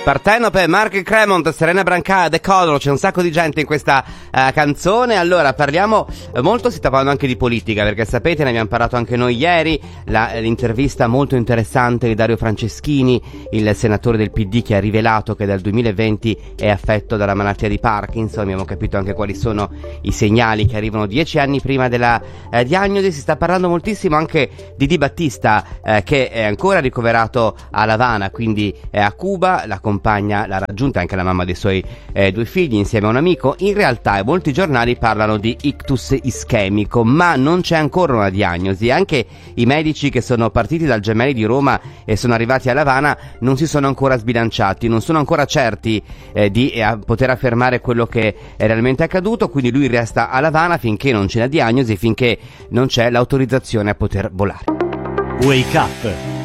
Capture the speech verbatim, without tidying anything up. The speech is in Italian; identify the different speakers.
Speaker 1: Partenope, Mark Cremont, Serena Brancà, The Color, c'è un sacco di gente in questa uh, canzone. Allora parliamo, eh, molto si sta parlando anche di politica, perché sapete, ne abbiamo parlato anche noi ieri, la, l'intervista molto interessante di Dario Franceschini, il senatore del P D, che ha rivelato che dal duemilaventi è affetto dalla malattia di Parkinson. Abbiamo capito anche quali sono i segnali che arrivano dieci anni prima della eh, diagnosi. Si sta parlando moltissimo anche di Di Battista, eh, che è ancora ricoverato a La Habana, quindi è a Cuba. La compagna l'ha raggiunta anche la mamma dei suoi eh, due figli insieme a un amico. In realtà molti giornali parlano di ictus ischemico, ma non c'è ancora una diagnosi. Anche i medici che sono partiti dal Gemelli di Roma e sono arrivati a La Habana non si sono ancora sbilanciati, non sono ancora certi eh, di eh, poter affermare quello che è realmente accaduto, quindi lui resta a La Habana finché non c'è la diagnosi, finché non c'è l'autorizzazione a poter volare.
Speaker 2: Wake Up